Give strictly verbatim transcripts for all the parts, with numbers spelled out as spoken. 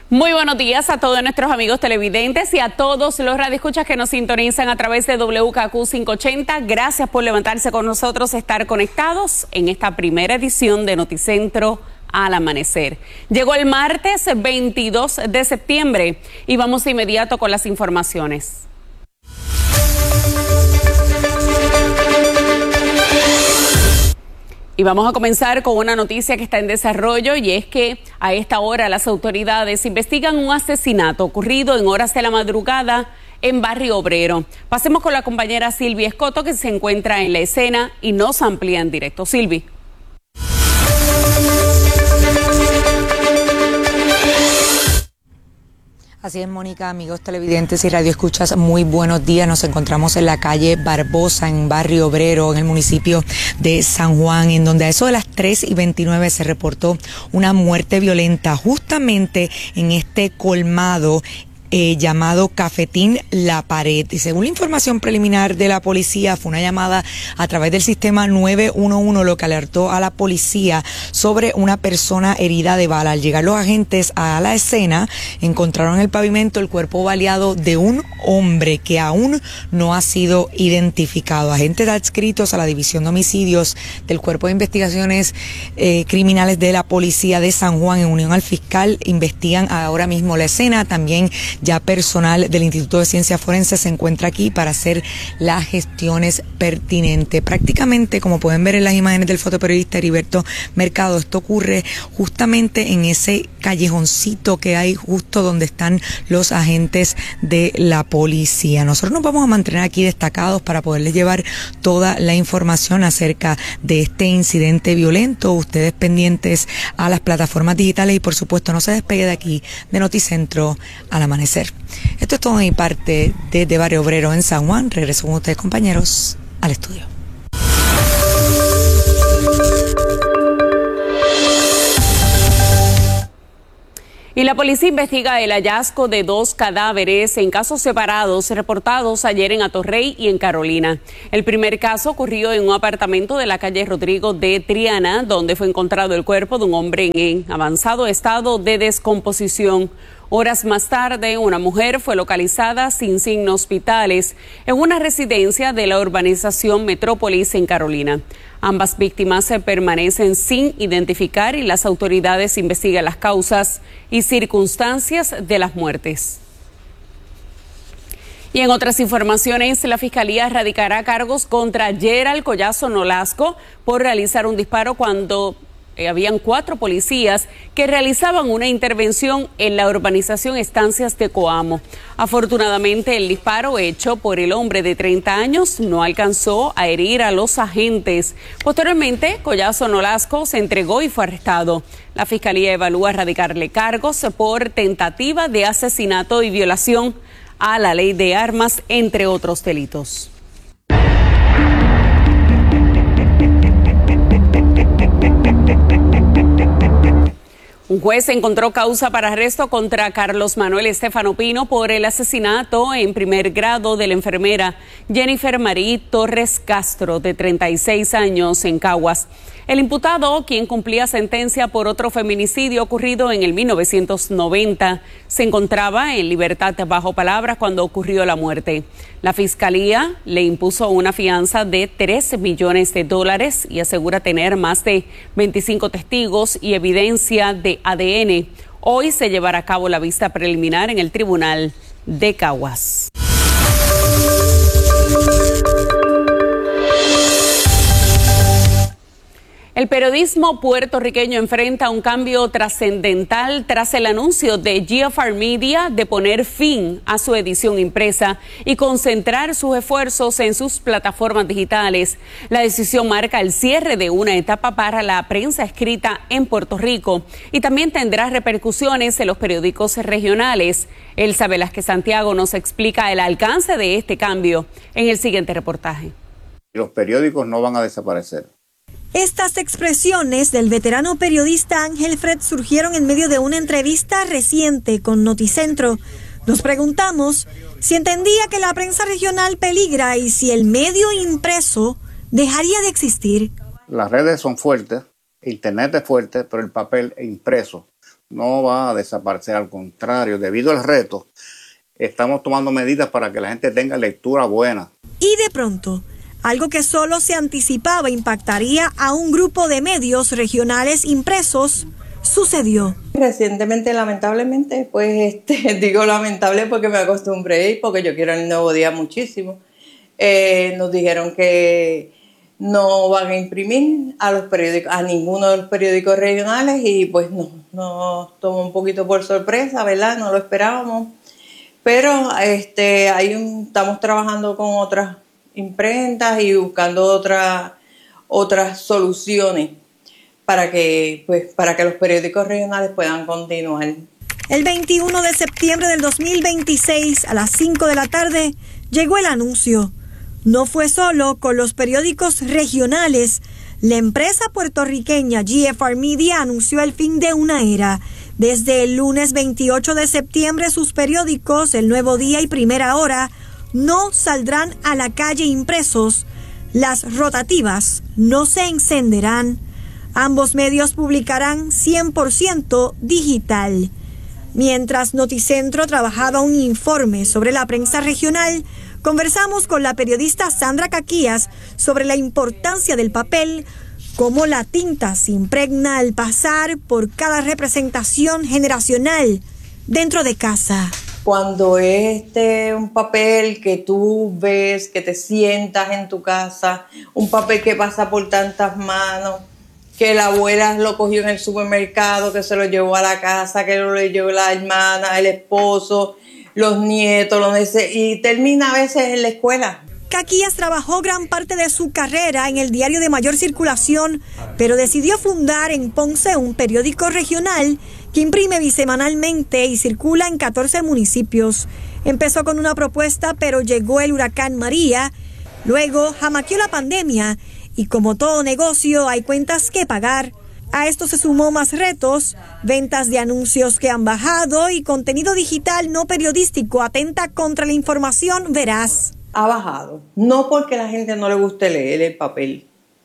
Muy buenos días a todos nuestros amigos televidentes y a todos los radioescuchas que nos sintonizan a través de W K Q quinientos ochenta. Gracias por levantarse con nosotros, estar conectados en esta primera edición de Noticentro al amanecer. Llegó el martes veintidós de septiembre y vamos de inmediato con las informaciones. Y vamos a comenzar con una noticia que está en desarrollo, y es que a esta hora las autoridades investigan un asesinato ocurrido en horas de la madrugada en Barrio Obrero. Pasemos con la compañera Silvia Escoto, que se encuentra en la escena y nos amplía en directo. Silvi. Así es, Mónica, amigos televidentes y radioescuchas, muy buenos días. Nos encontramos en la calle Barbosa, en Barrio Obrero, en el municipio de San Juan, en donde a eso de las tres y veintinueve se reportó una muerte violenta justamente en este colmado Eh, llamado Cafetín La Pared. Y según la información preliminar de la policía, fue una llamada a través del sistema nueve uno uno lo que alertó a la policía sobre una persona herida de bala. Al llegar los agentes a la escena, encontraron en el pavimento el cuerpo baleado de un hombre que aún no ha sido identificado. Agentes adscritos a la División de Homicidios del Cuerpo de Investigaciones eh, Criminales de la Policía de San Juan, en unión al fiscal, investigan ahora mismo la escena. También ya personal del Instituto de Ciencias Forenses se encuentra aquí para hacer las gestiones pertinentes. Prácticamente, como pueden ver en las imágenes del fotoperiodista Heriberto Mercado, esto ocurre justamente en ese callejoncito que hay justo donde están los agentes de la policía. Nosotros nos vamos a mantener aquí destacados para poderles llevar toda la información acerca de este incidente violento. Ustedes pendientes a las plataformas digitales y, por supuesto, no se despegue de aquí, de Noticentro al amanecer. Esto es todo de mi parte desde Barrio Obrero en San Juan. Regreso con ustedes, compañeros, al estudio. Y la policía investiga el hallazgo de dos cadáveres en casos separados reportados ayer en Atorrey y en Carolina. El primer caso ocurrió en un apartamento de la calle Rodrigo de Triana, donde fue encontrado el cuerpo de un hombre en avanzado estado de descomposición. Horas más tarde, una mujer fue localizada sin signos vitales en una residencia de la urbanización Metrópolis en Carolina. Ambas víctimas se permanecen sin identificar y las autoridades investigan las causas y circunstancias de las muertes. Y en otras informaciones, la Fiscalía radicará cargos contra Gerald Collazo Nolasco por realizar un disparo cuando habían cuatro policías que realizaban una intervención en la urbanización Estancias de Coamo. Afortunadamente, el disparo hecho por el hombre de treinta años no alcanzó a herir a los agentes. Posteriormente, Collazo Nolasco se entregó y fue arrestado. La Fiscalía evalúa radicarle cargos por tentativa de asesinato y violación a la ley de armas, entre otros delitos. Un juez encontró causa para arresto contra Carlos Manuel Estefano Pino por el asesinato en primer grado de la enfermera Jennifer Marie Torres Castro, de treinta y seis años, en Caguas. El imputado, quien cumplía sentencia por otro feminicidio ocurrido en el mil novecientos noventa, se encontraba en libertad bajo palabras cuando ocurrió la muerte. La Fiscalía le impuso una fianza de tres millones de dólares y asegura tener más de veinticinco testigos y evidencia de A D N. Hoy se llevará a cabo la vista preliminar en el Tribunal de Caguas. El periodismo puertorriqueño enfrenta un cambio trascendental tras el anuncio de G F R Media de poner fin a su edición impresa y concentrar sus esfuerzos en sus plataformas digitales. La decisión marca el cierre de una etapa para la prensa escrita en Puerto Rico y también tendrá repercusiones en los periódicos regionales. Elsa Velázquez Santiago nos explica el alcance de este cambio en el siguiente reportaje. Los periódicos no van a desaparecer. Estas expresiones del veterano periodista Ángel Fred surgieron en medio de una entrevista reciente con Noticentro. Nos preguntamos si entendía que la prensa regional peligra y si el medio impreso dejaría de existir. Las redes son fuertes, internet es fuerte, pero el papel impreso no va a desaparecer, al contrario, debido al reto, estamos tomando medidas para que la gente tenga lectura buena. Y de pronto, algo que solo se anticipaba impactaría a un grupo de medios regionales impresos, sucedió. Recientemente, lamentablemente, pues este, digo lamentable porque me acostumbré y porque yo quiero el Nuevo Día muchísimo. Eh, nos dijeron que no van a imprimir a los periódicos, a ninguno de los periódicos regionales y pues no, nos tomó un poquito por sorpresa, ¿verdad? No lo esperábamos. Pero este, hay un, estamos trabajando con otras imprentas y buscando otras otras soluciones para que pues para que los periódicos regionales puedan continuar. El veintiuno de septiembre del dos mil veintiséis a las cinco de la tarde llegó el anuncio. No fue solo con los periódicos regionales. La empresa puertorriqueña G F R Media anunció el fin de una era. Desde el lunes veintiocho de septiembre sus periódicos El Nuevo Día y Primera Hora no saldrán a la calle impresos. Las rotativas no se encenderán. Ambos medios publicarán cien por ciento digital. Mientras Noticentro trabajaba un informe sobre la prensa regional, conversamos con la periodista Sandra Caquías sobre la importancia del papel, cómo la tinta se impregna al pasar por cada representación generacional dentro de casa. Cuando es este un papel que tú ves, que te sientas en tu casa, un papel que pasa por tantas manos, que la abuela lo cogió en el supermercado, que se lo llevó a la casa, que lo llevó la hermana, el esposo, los nietos, los nece- y termina a veces en la escuela. Caquías trabajó gran parte de su carrera en el diario de mayor circulación, pero decidió fundar en Ponce un periódico regional que imprime bisemanalmente y circula en catorce municipios. Empezó con una propuesta, pero llegó el huracán María, luego jamaqueó la pandemia y como todo negocio hay cuentas que pagar. A esto se sumó más retos, ventas de anuncios que han bajado y contenido digital no periodístico atenta contra la información veraz. Ha bajado, no porque la gente no le guste leer el papel,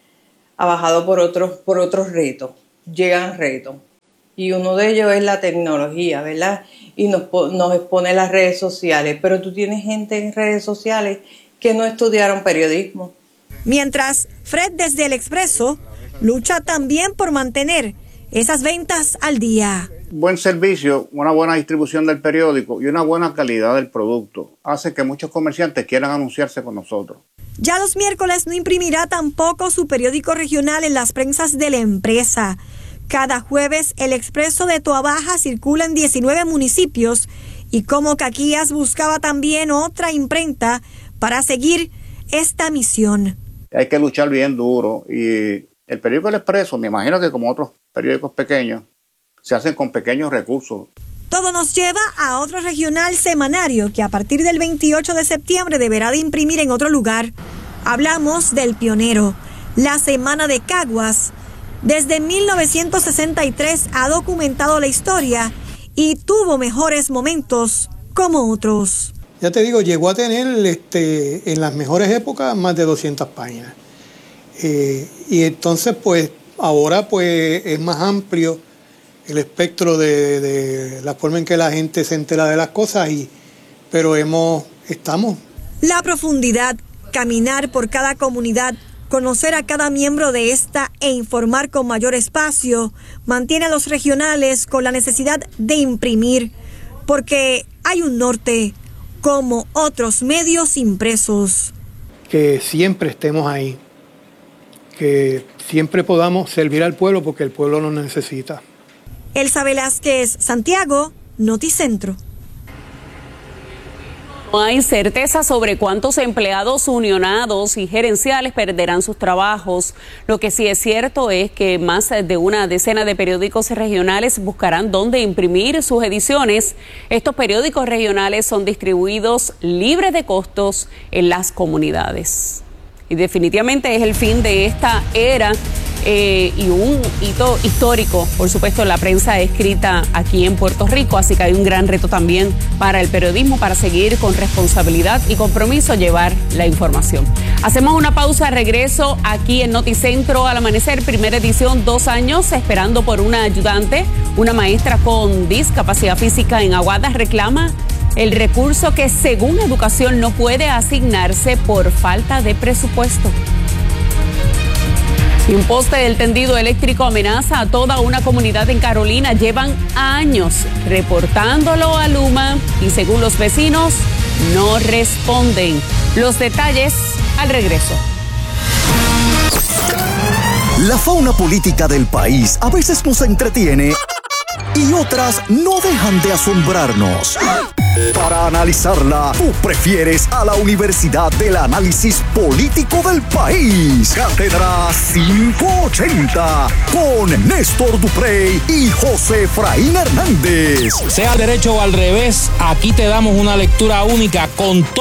ha bajado por otros, por otros retos, llegan retos. Y uno de ellos es la tecnología, ¿verdad? Y nos, nos expone las redes sociales, pero tú tienes gente en redes sociales que no estudiaron periodismo. Mientras Fred desde El Expreso lucha también por mantener esas ventas al día. Buen servicio, una buena distribución del periódico y una buena calidad del producto hace que muchos comerciantes quieran anunciarse con nosotros. Ya los miércoles no imprimirá tampoco su periódico regional en las prensas de la empresa. Cada jueves El Expreso de Toabaja circula en diecinueve municipios y como Caquías buscaba también otra imprenta para seguir esta misión. Hay que luchar bien duro y el periódico El Expreso, me imagino que como otros periódicos pequeños, se hacen con pequeños recursos. Todo nos lleva a otro regional semanario que a partir del veintiocho de septiembre deberá de imprimir en otro lugar. Hablamos del Pionero, la Semana de Caguas. Desde mil novecientos sesenta y tres ha documentado la historia y tuvo mejores momentos como otros. Ya te digo, llegó a tener este, en las mejores épocas más de doscientas páginas. Eh, y entonces, pues, ahora pues es más amplio el espectro de, de la forma en que la gente se entera de las cosas, y, pero hemos, estamos. La profundidad, caminar por cada comunidad, conocer a cada miembro de esta e informar con mayor espacio, mantiene a los regionales con la necesidad de imprimir, porque hay un norte, como otros medios impresos. Que siempre estemos ahí, que siempre podamos servir al pueblo porque el pueblo nos necesita. Elsa Velázquez, Santiago, Noticentro. No hay certeza sobre cuántos empleados unionados y gerenciales perderán sus trabajos. Lo que sí es cierto es que más de una decena de periódicos regionales buscarán dónde imprimir sus ediciones. Estos periódicos regionales son distribuidos libres de costos en las comunidades. Y definitivamente es el fin de esta era eh, y un hito histórico, por supuesto, la prensa escrita aquí en Puerto Rico, así que hay un gran reto también para el periodismo para seguir con responsabilidad y compromiso llevar la información. Hacemos una pausa, regreso aquí en Noticentro al amanecer, primera edición, dos años esperando por una ayudante. Una maestra con discapacidad física en Aguadas reclama el recurso que según Educación no puede asignarse por falta de presupuesto. Y un poste del tendido eléctrico amenaza a toda una comunidad en Carolina. Llevan años reportándolo a Luma y según los vecinos no responden. Los detalles al regreso. La fauna política del país a veces nos entretiene y otras no dejan de asombrarnos. Para analizarla, tú prefieres a la Universidad del Análisis Político del País. Cátedra quinientos ochenta con Néstor Duprey y José Efraín Hernández. Sea al derecho o al revés, aquí te damos una lectura única con